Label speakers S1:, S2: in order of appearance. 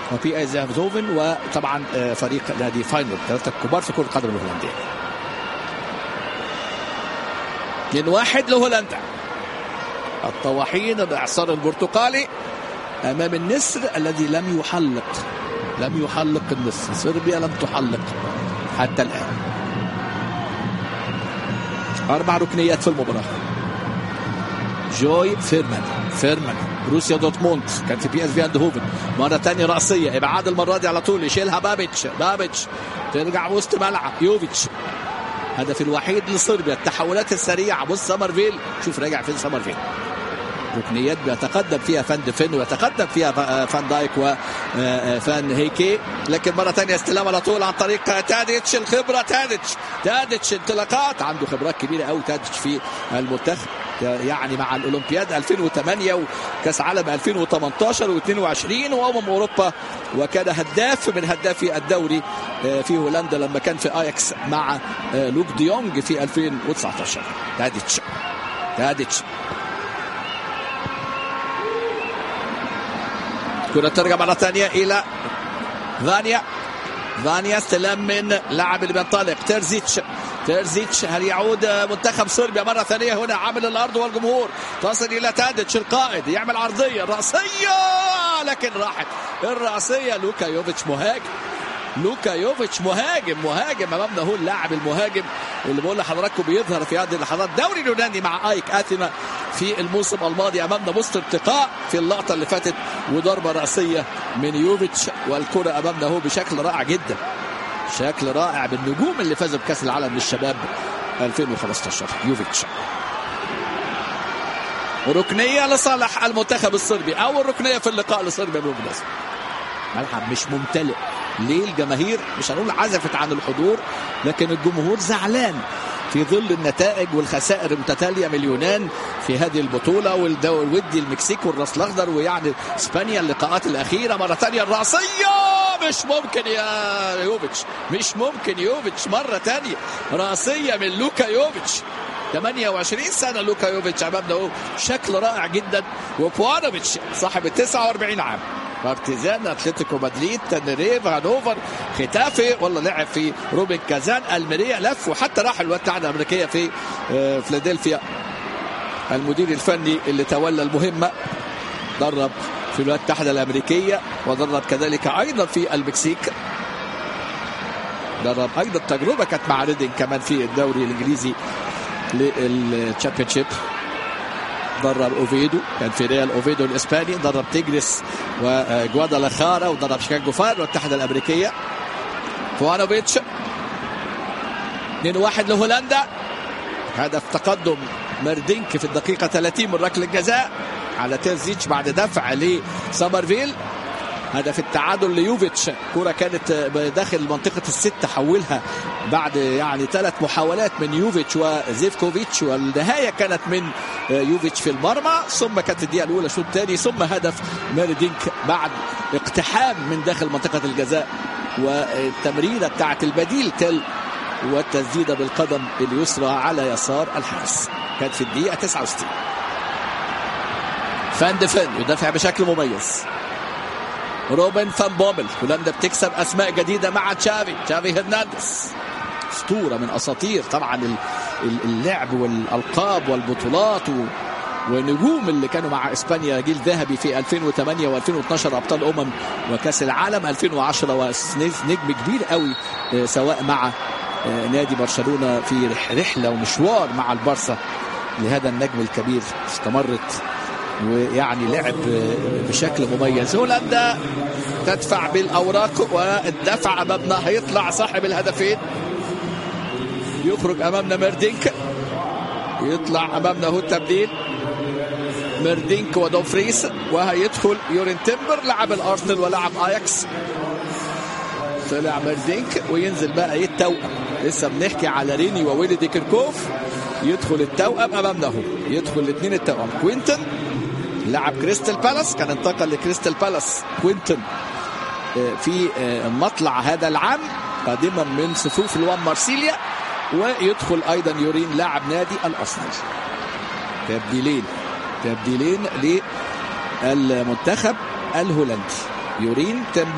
S1: وبي اس ايندهوفن، وطبعا فريق نادي فاينورد، ثلاثه كبار في كره القدم الهولنديه. 2-1 لهولندا. الطواحين الاعصار البرتقالي امام النسر الذي لم يحلق النسر. صربيا لم تحلق حتى الان. 4 ركنيات في المباراه. جوي فيرمان بروسيا دورتموند، كان في بي اس في ايندهوفن. مره ثانيه راسيه، ابعاد المره دي على طول، يشيلها بابيتش ترجع وسط ملعب يوفيتش. هدف الوحيد لصربيا. التحولات السريعه، بص سمرفيل، شوف راجع فين سمرفيل. ركنيات بيتقدم فيها فان ديفين ويتقدم فيها فان دايك وفان هيكي، لكن مره ثانيه استلام على طول عن طريق تاديتش. الخبره تاديتش انطلاقات، عنده خبرات كبيره قوي تاديتش في المنتخب، يعني مع الاولمبياد 2008 وكاس عالم 2018 و22 اوروبا، وكان هداف من هدافي الدوري في هولندا لما كان في اياكس مع لوك ديونج في 2019. تاديتش كرة ترجع مرة ثانية إلى فانيا استلام من لاعب اللي بينطلق تيرزيتش. هل يعود منتخب صربيا مرة ثانية هنا؟ عامل الأرض والجمهور، تصل إلى تاديتش القائد، يعمل عرضية رأسية لكن راحت الرأسية. لوكا يوفيتش مهاجم امامنا، هو اللاعب المهاجم اللي بقول لحضراتكم بيظهر في هذه اللحظات. دوري اليوناني مع ايك اثينا في الموسم الماضي، امامنا وسط ارتقاء في اللقطه اللي فاتت وضربه راسيه من يوفيتش، والكره امامنا هو بشكل رائع جدا، شكل رائع بالنجوم اللي فازوا بكاس العالم للشباب 2015 يوفيتش. ركنيه لصالح المنتخب الصربي، اول ركنيه في اللقاء لصربيا بالمناسبه. ملعب مش ممتلئ، ليه؟ الجماهير مش هنقول عزفت عن الحضور، لكن الجمهور زعلان في ظل النتائج والخسائر المتتاليه من اليونان في هذه البطوله، والودي المكسيك والراس الاخضر، ويعني اسبانيا اللقاءات الاخيره. مره ثانيه الراسيه، مش ممكن يوفيتش مره ثانيه راسيه من لوكا يوفيتش. 28 سنه لوكا يوفيتش امامنا، شكل رائع جدا. وبوانوفيتش صاحب 49 عام، بارتيزان، اتلتيكو مدريد، تنريف، هانوفر، ختافي، والله لعب في روبن كازان، الميريا، لف، وحتى راح الولايات المتحده الامريكيه في فيلادلفيا. المدير الفني اللي تولى المهمه درب في الولايات المتحده الامريكيه، ودرب كذلك ايضا في المكسيك. درب ايضا تجربه كانت مع ريدنج كمان في الدوري الانجليزي للتشامبيونشيب. درب اوفيدو، كان في ريال اوفيدو الاسباني، درب تيجريس وجوادالاخارا، ودرب شيكاغو فاير والاتحاد الامريكيه. فوانوفيتش. 2-1 لهولندا. هدف تقدم ميردينك في الدقيقه 30 من ركله الجزاء على تيرزيتش بعد دفع لسامرفيل. هدف التعادل ليوفيتش، كرة كانت داخل منطقة الستة، حولها بعد يعني 3 محاولات من يوفيتش وزيفكوفيتش، والنهاية كانت من يوفيتش في المرمى، ثم كانت الدقيقة الأولى شوط ثاني، ثم هدف ميردينك بعد اقتحام من داخل منطقة الجزاء، والتمريرة بتاعت البديل تل، والتسديدة بالقدم اليسرى على يسار الحارس، كانت في الدقيقة 69. فان ديفين يدافع بشكل مميز. روبن فان بومل. هولندا بتكسب اسماء جديده مع تشافي هرنانديز، اسطوره من اساطير طبعا اللعب والالقاب والبطولات ونجوم اللي كانوا مع اسبانيا جيل ذهبي في 2008 و2012 ابطال وكاس العالم 2010، ونجم كبير قوي سواء مع نادي برشلونه في رحله ومشوار مع البارسا لهذا النجم الكبير، استمرت ويعني لعب بشكل مميز. هولندا تدفع بالأوراق، والدفع أمامنا هيطلع صاحب الهدفين، يخرج أمامنا ميردينك، يطلع أمامنا هو التبديل ميردينك ودومفريس، وهيدخل يورين تيمبر لاعب الأرسنال ولاعب آياكس. طلع ميردينك وينزل بقى التوأم، لسه بنحكي على ريني وويلي دي كيركوف، يدخل التوأم أمامنا هو، يدخل الاثنين التوأم. كوينتن لاعب كريستال بالاس، كان انتقل لكريستال بالاس كوينتن في مطلع هذا العام قادما من صفوف الوان مارسيليا، ويدخل ايضا يورين لاعب نادي الارسنال. تبديلين للمنتخب الهولندي، يورين